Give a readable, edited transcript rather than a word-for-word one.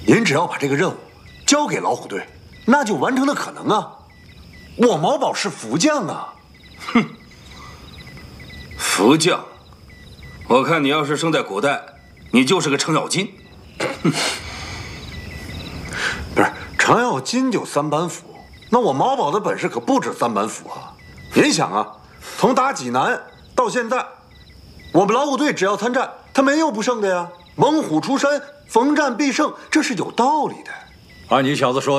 您只要把这个任务交给老虎队，那就完成的可能啊。我毛宝是福将啊。 哼，福将，我看你要是生在古代，你就是个程咬金。 不是，程咬金就3板斧，那我毛宝的本事可不止3板斧啊。您想啊，从打济南到现在，我们老虎队只要参战，他没有不胜的呀。猛虎出山，逢战必胜，这是有道理的。 按你小子说